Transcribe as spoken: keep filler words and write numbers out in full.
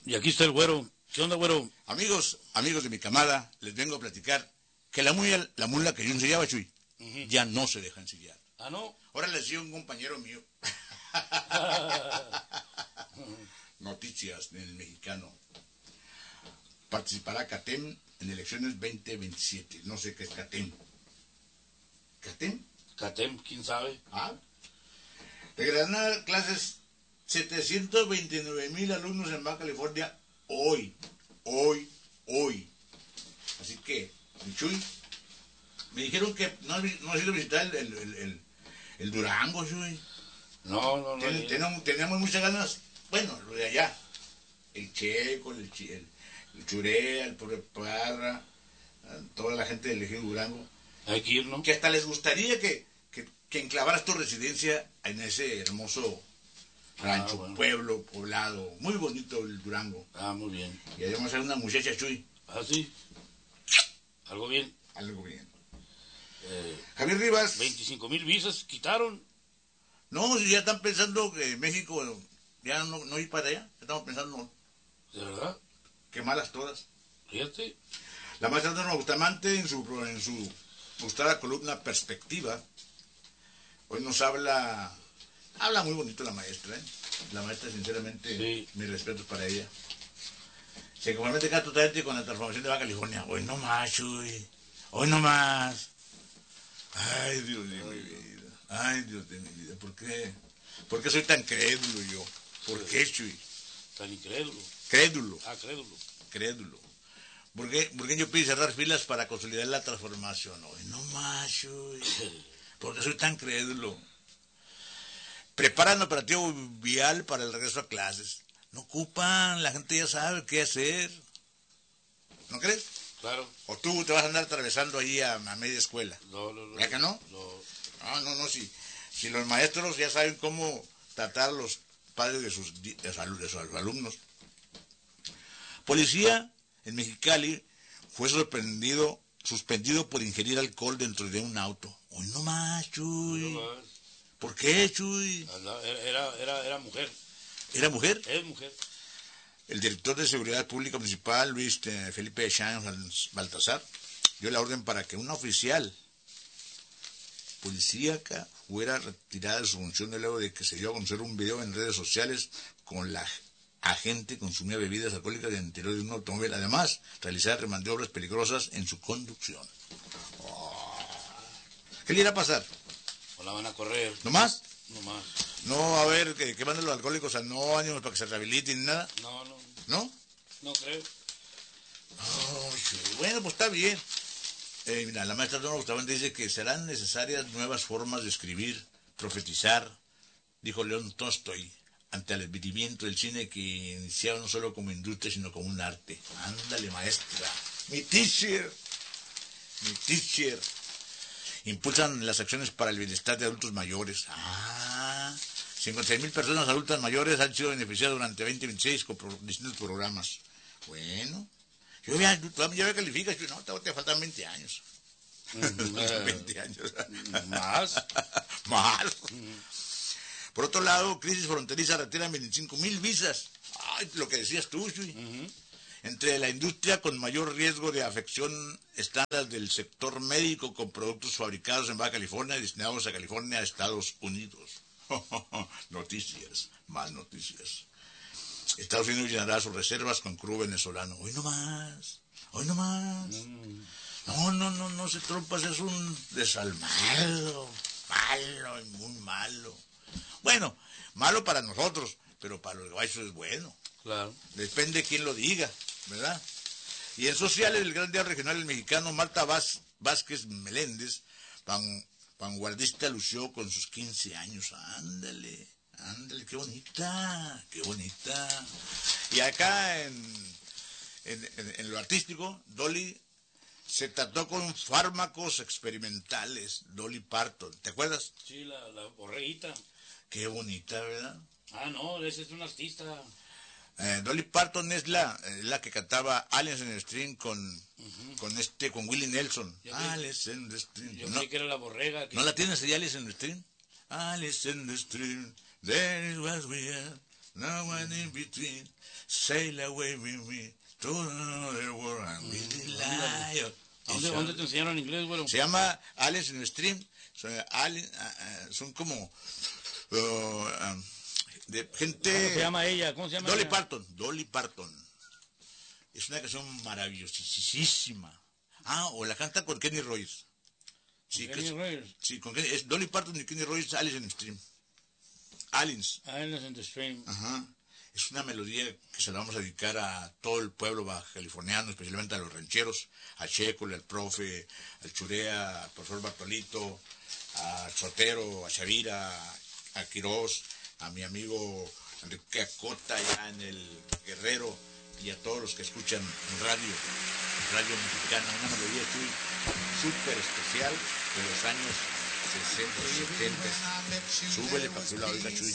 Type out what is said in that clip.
Y aquí está el güero. ¿Qué onda, güero? Amigos, amigos de mi camada, les vengo a platicar que la mula, la mula que yo ensillaba, Chuy, uh-huh. ya no se deja ensillar. ¿Ah, no? Ahora le decía un compañero mío. Noticias del Mexicano. Participará CATEM en elecciones veinte veintisiete. No sé qué es CATEM. ¿CATEM? CATEM, ¿quién sabe? Ah. Regresarán a clases setecientos veintinueve mil alumnos en Baja California hoy. Hoy. Hoy. Así que, Chuy, me dijeron que no has, no has ido a visitar el, el, el, el Durango, Chuy. No, no, no. Ten, tenemos, teníamos muchas ganas. Bueno, lo de allá. El Checo, el, el, el Churea, el Pobre Parra, toda la gente del Ejido Durango. Hay que ir, ¿no? Que hasta les gustaría que, que, que enclavaras tu residencia en ese hermoso rancho, ah, bueno. pueblo, poblado. Muy bonito el Durango. Ah, muy bien. Y además hay una muchacha, Chuy. Ah, sí. Algo bien. Algo bien. Eh, Javier Rivas. veinticinco mil visas quitaron. No, si ya están pensando que México ya no, no ir para allá. Estamos pensando. ¿De verdad? Qué malas todas. Fíjate. La maestra Norma Bustamante en su, en su gustada columna Perspectiva, hoy nos habla, habla muy bonito la maestra, ¿eh? La maestra, sinceramente, sí. mis respetos para ella. Se compromete acá totalmente con la transformación de Baja California. Hoy no más, Chuy. Hoy no más. Ay, Dios de mi vida. Ay, Dios de mi vida. ¿Por qué? ¿Por qué soy tan crédulo yo? ¿Por sí. qué, Chuy? Tan incrédulo. Crédulo. Ah, crédulo. Crédulo. ¿Por qué, ¿Por qué yo pido cerrar filas para consolidar la transformación? Hoy no más, Chuy. ¿Por qué soy tan crédulo? Preparan operativo vial para el regreso a clases. No ocupan, la gente ya sabe qué hacer. ¿No crees? Claro. ¿O tú te vas a andar atravesando ahí a, a media escuela? No, no, no. ¿Ya que no? No, no, no, no si, si los maestros ya saben cómo tratar a los padres de sus, de sus, de sus alumnos. Policía en Mexicali fue sorprendido, suspendido por ingerir alcohol dentro de un auto. Hoy no más, Chuy. No más. ¿Por qué, Chuy? Era, era, era mujer. ¿Era mujer? Es mujer. El director de Seguridad Pública Municipal, Luis eh, Felipe Sáenz Baltasar, dio la orden para que una oficial policíaca fuera retirada de su función de luego de que se dio a conocer un video en redes sociales con la agente consumía bebidas alcohólicas en el interior de un automóvil. Además, realizar maniobras peligrosas en su conducción. Oh. ¿Qué le irá a pasar? O la van a correr. ¿No más? No más. No, a ver, que, que van los alcohólicos anónimos para que se rehabiliten ni nada. No, no. ¿No? No creo. Oh, sí. Bueno, pues está bien. Eh, mira, la maestra Norma Bustamante dice que serán necesarias nuevas formas de escribir, profetizar, dijo León Tolstoy, ante el advenimiento del cine que iniciaba no solo como industria, sino como un arte. Ándale, maestra. Mi teacher. Mi teacher. Impulsan las acciones para el bienestar de adultos mayores. Ah, cincuenta y seis mil personas adultas mayores han sido beneficiadas durante veinte veintiséis con pro, distintos programas. Bueno, yo ya, ya me calificas, no, te, te faltan veinte años. veinte años. ¿Más? Más. Por otro lado, crisis fronteriza retiran veinticinco mil visas. Ay, lo que decías tú, Chuy. Uh-huh. Entre la industria con mayor riesgo de afección están las del sector médico con productos fabricados en Baja California y destinados a California, Estados Unidos. Noticias, más noticias. Estados Unidos llenará sus reservas con crudo venezolano. Hoy no más, hoy no más. Mm. No, no, no, no se trompas, es un desalmado, malo y muy malo. Bueno, malo para nosotros, pero para los guayos es bueno. Claro. Depende de quién lo diga, ¿verdad? Y en sociales, el gran día regional el mexicano Marta Vaz, Vázquez Meléndez, van, vanguardista, lució con sus quince años. Ándale, ándale, qué bonita, qué bonita. Y acá en, en, en, en lo artístico, Dolly se trató con fármacos experimentales, Dolly Parton, ¿te acuerdas? Sí, la, la borreguita. Qué bonita, ¿verdad? Ah, no, ese es un artista. Eh, Dolly Parton es la, eh, la que cantaba Aliens in the Stream con, uh-huh. con este, con Willie Nelson. Alice in the Stream. Yo no, creí que era la borrega. Que... ¿No la tienes ahí, Alice in the Stream? Alice in the Stream, there is what we are, no one in between. Sail away with me to the world and be the lion. ¿A ¿Dónde, ¿Dónde te enseñaron inglés, güero? Se llama Aliens in the Stream. Son, alien, uh, son como uh, um, de gente. ¿Cómo se llama ella? ¿Cómo se llama Dolly ella? Parton. Dolly Parton. Es una canción maravillosísima. Ah, o la canta con Kenny Rogers. Sí, Kenny que, Rogers. Sí, con Kenny, es Dolly Parton y Kenny Rogers, Aliens in the Stream. Aliens. Aliens in the Stream. Ajá. Es una melodía que se la vamos a dedicar a todo el pueblo baja californiano, especialmente a los rancheros, a Checo, al profe, al Churea, al profesor Bartolito, a Sotero, a Shavira, a Quirós, a mi amigo Enrique Acota allá en el Guerrero y a todos los que escuchan radio, radio mexicana, una melodía Chuy súper especial de los años sesenta, setenta. Súbele para que la oiga, Chuy.